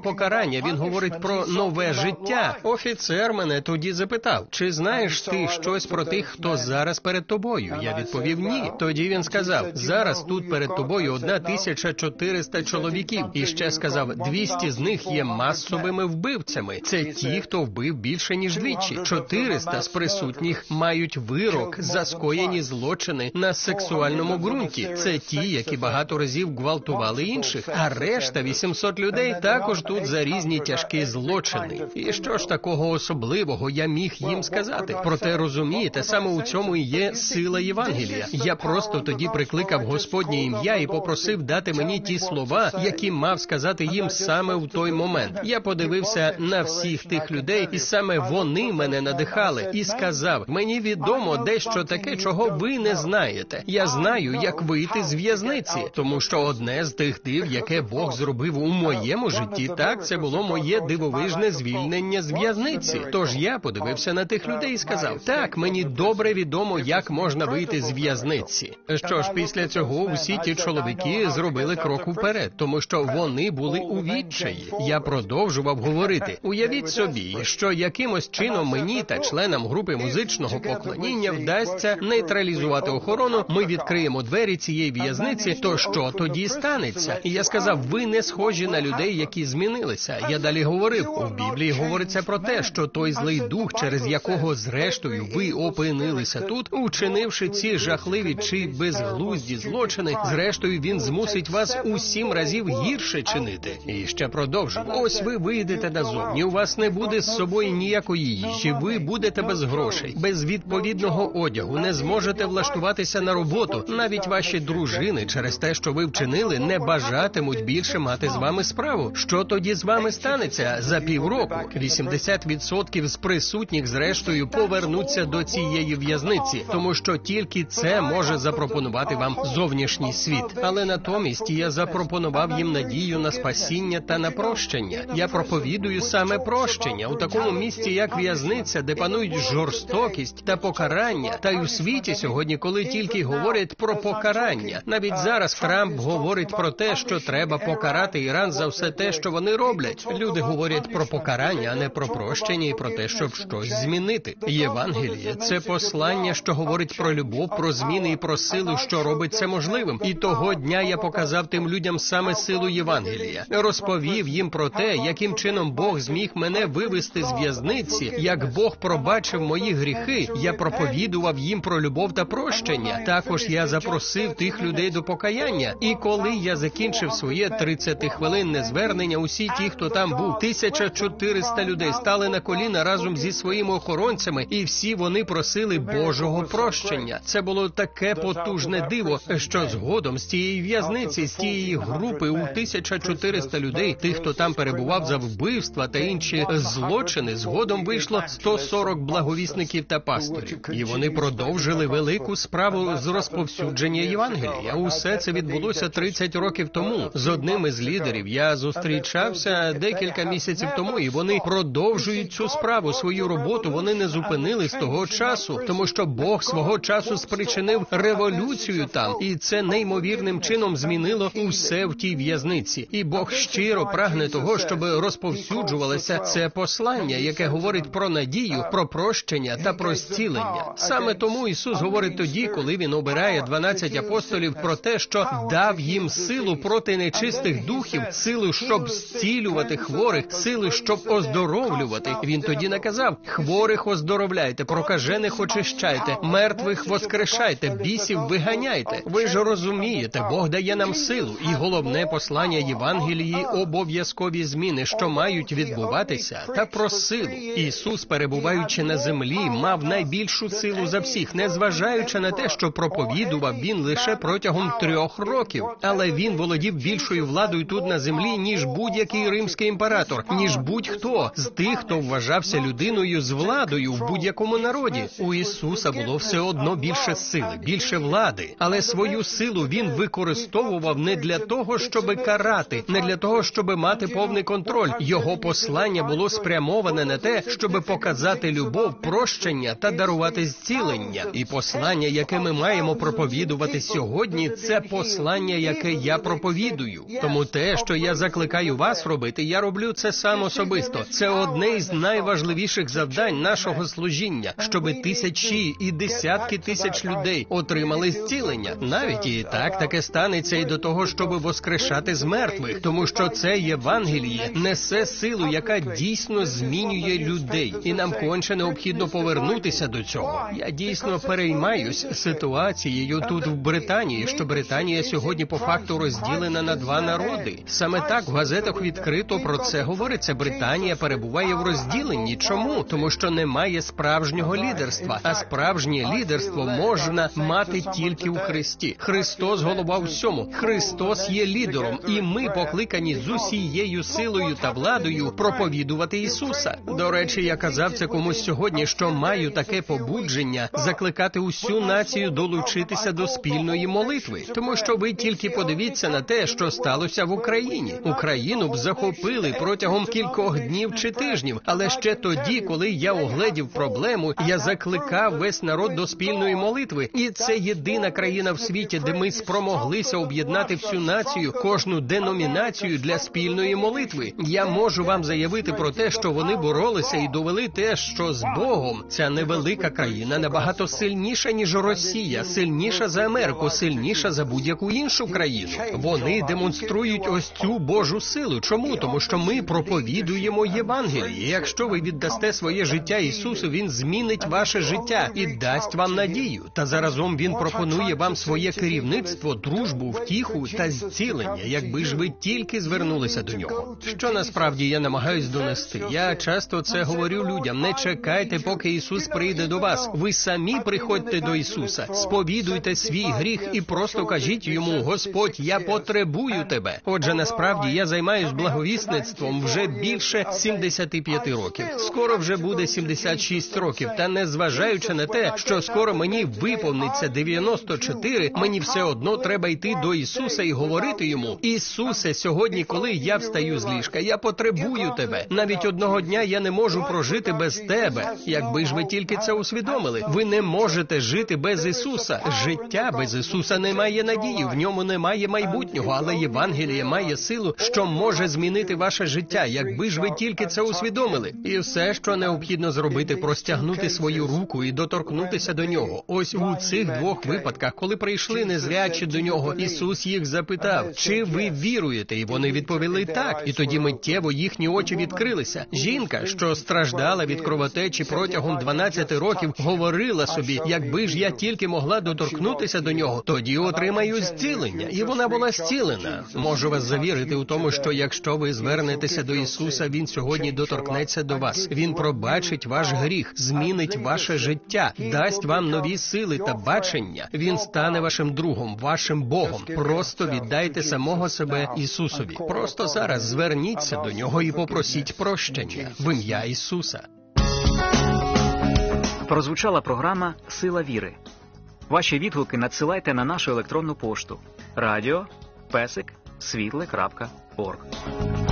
покарання, він говорить про нове життя. Офіцер мене тоді запитав, чи знаєш ти щось про тих, хто зараз перед тобою? Я відповів ні. Тоді він сказав, зараз тут перед тобою 1400 чоловіків. І ще сказав, 200 з них є масовими вбивцями. Це ті, хто вбив більше, ніж двічі. 400 з присутніх мають вирок за скоєні злочини на сексуальному ґрунті. Це ті, які багато разів гвалтували інших. А решта 800 людей також тут за різні тяжкі злочини. І що ж такого особливого я міг їм сказати? Проте, розумієте, саме у цьому і є сила Євангелія. Я просто тоді прикликав Господнє ім'я і попросив дати мені ті слова, які мав сказати їм саме в той момент. Я подивився на всіх тих людей, і саме вони мене надихали. І сказав, мені відомо дещо таке, чого ви не знаєте. Я знаю, як вийти з в'язниці, тому що одне з тих див, яке Бог зробив у моєму житті, так, це було моє дивовижне звільнення з в'язниці. Тож я подивився на тих людей і сказав, так, мені добре відомо, як можна вийти з в'язниці. Що ж, після цього усі ті чоловіки зробили крок вперед, тому що вони були у відчаї. Я продовжував говорити, уявіть собі, що якимось чином мені та членам групи музичного поклоніння вдасться нейтралізувати охорону, ми відкриємо двері цієї в'язниці, то що тоді станеться? І я сказав, ви не схожі на людей, які змінилися. Я далі говорив, у Біблії говориться про те, що той злий дух, через якого зрештою ви опинилися тут, учинивши ці жахливі чи безглузді злочини, зрештою він змусить вас у 7 разів гірше чинити. І ще продовжу. Ось ви вийдете назовні, у вас не буде з собою ніякої їжі, ви будете без грошей, без відповідного одягу, не зможете влаштуватися на роботу, навіть ваші дружини через те, що ви вчинили, не бажатимуть більше мати з вами справу. Що тоді з вами станеться за півроку? 80% з присутніх зрештою повернуться до цієї в'язниці, тому що тільки це може запропонувати вам зовнішній світ. Але натомість я запропонував їм надію на спасіння та на прощення. Я проповідую саме прощення у такому місці, як в'язниця, де панують жорстокість та покарання. Та й у світі сьогодні, коли тільки говорять про покарання. Навіть зараз Трамп говорить про те, що треба покарати Іран за все те, що вони роблять. Люди говорять про покарання, а не про прощення і про те, щоб щось змінити. Євангеліє – це послання, що говорить про любов, про зміни і про силу, що робить це можливим. І того дня я показав тим людям саме силу Євангелія. Розповів їм про те, яким чином Бог зміг мене вивести з в'язниці, як Бог пробачив мої гріхи. Я проповідував їм про любов та прощення. Також я запросив тих людей до покаяння. І коли я закінчив своє 30-хвилинне звернення, усі ті, хто там був, 1400 людей стали на коліна разом зі своїми охоронцями, і всі вони просили Божого прощення. Це було таке потужне диво, що згодом з цієї в'язниці, з тієї групи у 1400 людей, тих, хто там перебував за вбивства та інші злочини, згодом вийшло 140 благовісників та пасторів. І вони продовжили велику справу з розповсюдження Євангелія. Усе це відбулося 30 років тому. З одним із лідерів я зустрічався декілька місяців тому, і вони продовжують цю справу, свою роботу. Вони не зупинили з того часу, тому що Бог свого часу спричинив революцію там, і це неймовірним чином змінило усе в тій в'язниці. І Бог щиро прагне того, щоб розповсюджувалося це послання, яке говорить про надію, про прощення та про зцілення. Саме тому Ісус говорить тоді, коли Він обирає 12 апостолів, про те, що дав їм силу проти нечистих духів, силу, щоб зцілювати хворих, сили, щоб оздоровлювати. Він тоді наказав: хворих оздоровляйте, прокажених очищайте, мертвих воскрешайте, бісів виганяйте. Ви ж розумієте, Бог дає нам силу, і головне послання Євангелії – обов'язкові зміни, що мають відбуватися, та про силу. Ісус, перебуваючи на землі, мав найбільшу силу за всіх, незважаючи на те, що проповідував Він лише протягом 3 років. Але Він володів більшою владою тут на землі, ніж будь-який римський імператор, ніж будь-хто з тих, хто вважався людиною з владою в будь-якому народі. У Ісуса було все одно більше сили, більше влади. Але свою силу Він використовував не для того, щоби карати, не для того, щоби мати повний контроль. Його послання було спрямоване на те, щоби показати любов, прощення та дарувати зцілення. І послання, яке ми маємо проповідувати сьогодні, це послання, яке я проповідую. Тому те, що я закликаю вас вас робити. Я роблю це сам особисто. Це одне із найважливіших завдань нашого служіння, щоби тисячі і десятки тисяч людей отримали зцілення. Навіть і так таке станеться і до того, щоби воскрешати з мертвих, тому що це Євангеліє несе силу, яка дійсно змінює людей. І нам конче необхідно повернутися до цього. Я дійсно переймаюсь ситуацією тут в Британії, що Британія сьогодні по факту розділена на два народи. Саме так в газетах відкрито про це говориться. Британія перебуває в розділенні. Чому? Тому що немає справжнього лідерства. А справжнє лідерство можна мати тільки у Христі. Христос – голова всьому. Христос є лідером. І ми покликані з усією силою та владою проповідувати Ісуса. До речі, я казав це комусь сьогодні, що маю таке побудження закликати усю націю долучитися до спільної молитви. Тому що ви тільки подивіться на те, що сталося в Україні. Україну б захопили протягом кількох днів чи тижнів. Але ще тоді, коли я огледів проблему, я закликав весь народ до спільної молитви. І це єдина країна в світі, де ми спромоглися об'єднати всю націю, кожну деномінацію для спільної молитви. Я можу вам заявити про те, що вони боролися і довели те, що з Богом ця невелика країна набагато сильніша, ніж Росія, сильніша за Америку, сильніша за будь-яку іншу країну. Вони демонструють ось цю Божу силу. Чому? Тому що ми проповідуємо Євангеліє. Якщо ви віддасте своє життя Ісусу, Він змінить ваше життя і дасть вам надію. Та заразом Він пропонує вам своє керівництво, дружбу, втіху та зцілення, якби ж ви тільки звернулися до Нього. Що насправді я намагаюсь донести? Я часто це говорю людям. Не чекайте, поки Ісус прийде до вас. Ви самі приходьте до Ісуса, сповідуйте свій гріх і просто кажіть Йому: Господь, я потребую Тебе. Отже, насправді я займаюсь благовісництвом вже більше 75 років. Скоро вже буде 76 років. Та незважаючи на те, що скоро мені виповниться 94, мені все одно треба йти до Ісуса і говорити Йому: Ісусе, сьогодні, коли я встаю з ліжка, я потребую Тебе. Навіть одного дня я не можу прожити без Тебе. Якби ж ви тільки це усвідомили. Ви не можете жити без Ісуса. Життя без Ісуса не має надії, в ньому немає майбутнього, але Євангеліє має силу, що може змінити ваше життя, якби ж ви тільки це усвідомили. І все, що необхідно зробити, простягнути свою руку і доторкнутися до Нього. Ось у цих двох випадках, коли прийшли незрячі до Нього, Ісус їх запитав: чи ви віруєте? І вони відповіли: так. І тоді миттєво їхні очі відкрилися. Жінка, що страждала від кровотечі протягом 12 років, говорила собі: якби ж я тільки могла доторкнутися до Нього, тоді отримаю зцілення. І вона була зцілена. Можу вас завірити у тому, що якщо ви звернетеся до Ісуса, Він сьогодні доторкнеться до вас. Він пробачить ваш гріх, змінить ваше життя, дасть вам нові сили та бачення. Він стане вашим другом, вашим Богом. Просто віддайте самого себе Ісусові. Просто зараз зверніться до Нього і попросіть прощення в ім'я Ісуса. Прозвучала програма «Сила віри». Ваші відгуки надсилайте на нашу електронну пошту radio@світле.орг.